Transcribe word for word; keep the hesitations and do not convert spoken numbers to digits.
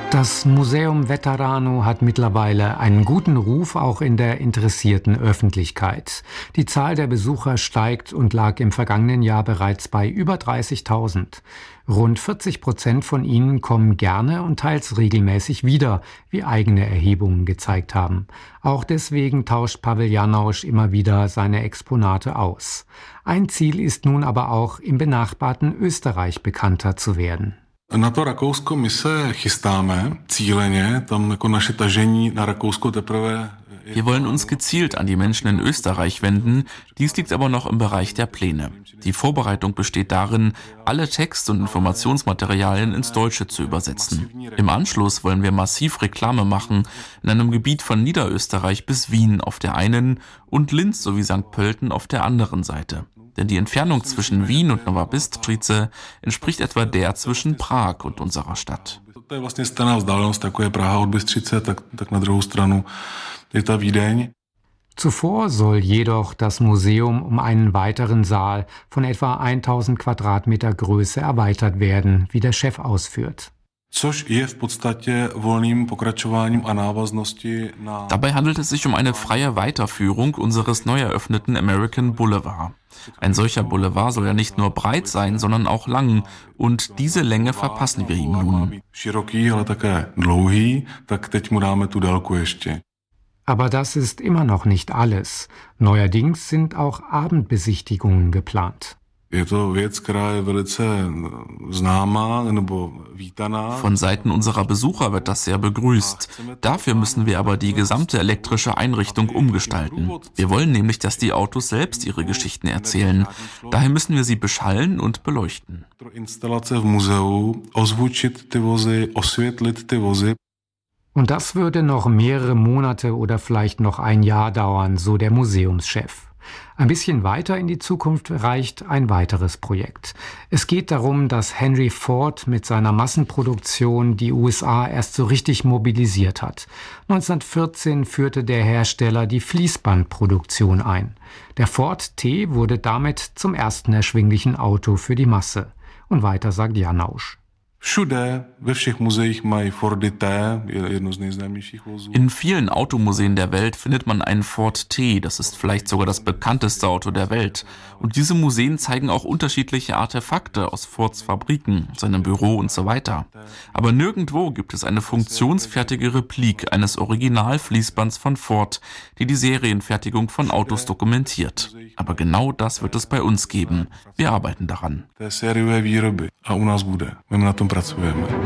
Das Museum Veterano hat mittlerweile einen guten Ruf auch in der interessierten Öffentlichkeit. Die Zahl der Besucher steigt und lag im vergangenen Jahr bereits bei über dreißigtausend. Rund vierzig Prozent von ihnen kommen gerne und teils regelmäßig wieder, wie eigene Erhebungen gezeigt haben. Auch deswegen tauscht Pavel Janausch immer wieder seine Exponate aus. Ein Ziel ist nun aber auch, im benachbarten Österreich bekannter zu werden. Na to Rakousko my se chystáme cíleně, tam jako naše tažení na Rakousko teprve. Wir wollen uns gezielt an die Menschen in Österreich wenden. Dies liegt aber noch im Bereich der Pläne. Die Vorbereitung besteht darin, alle Text- und Informationsmaterialien ins Deutsche zu übersetzen. Im Anschluss wollen wir massiv Reklame machen in einem Gebiet von Niederösterreich bis Wien auf der einen und Linz sowie Sankt Pölten auf der anderen Seite. Denn die Entfernung zwischen Wien und Nova Bystrica entspricht etwa der zwischen Prag und unserer Stadt. To je vlastně stejná vzdálenost, jako je Praha od Bystřice, tak, tak na druhou stranu je ta Vídeň. Zuvor soll jedoch das Museum um einen weiteren Saal von etwa tausend Quadratmeter Größe erweitert werden, wie der Chef ausführt. Což je v podstatě volným pokračováním a návaznosti na... Dabei handelt es sich um eine freie Weiterführung unseres neu eröffneten American Boulevard. Ein solcher Boulevard soll ja nicht nur breit sein, sondern auch lang. Und diese Länge verpassen wir ihm nun. Široký, ale také dlouhý, tak teď mu dáme tu délku ještě. Aber das ist immer noch nicht alles. Neuerdings sind auch Abendbesichtigungen geplant. Je to věc, která je velice známá nebo vítaná. Von Seiten unserer Besucher wird das sehr begrüßt. Dafür müssen wir aber die gesamte elektrische Einrichtung umgestalten. Wir wollen nämlich, dass die Autos selbst ihre Geschichten erzählen. Daher müssen wir sie beschallen und beleuchten. Instalace v muzeu, ozvučit ty vozy, osvětlit ty vozy. Und das würde noch mehrere Monate oder vielleicht noch ein Jahr dauern, so der Museumschef. Ein bisschen weiter in die Zukunft reicht ein weiteres Projekt. Es geht darum, dass Henry Ford mit seiner Massenproduktion die U S A erst so richtig mobilisiert hat. neunzehnhundertvierzehn führte der Hersteller die Fließbandproduktion ein. Der Ford T wurde damit zum ersten erschwinglichen Auto für die Masse. Und weiter sagt Janausch. Všude, ve všech muzeích mají Fordy T, jedno z nejznámějších vozů. In vielen Automuseen der Welt findet man einen Ford T, das ist vielleicht sogar das bekannteste Auto der Welt. Und diese Museen zeigen auch unterschiedliche Artefakte aus Fords Fabriken, seinem Büro und so weiter. Aber nirgendwo gibt es eine funktionsfertige Replik eines Originalfließbands von Ford, die die Serienfertigung von Autos dokumentiert. Aber genau das wird es bei uns geben. Wir arbeiten daran. Té sériové výroby a u nás bude. My na tom pracujeme.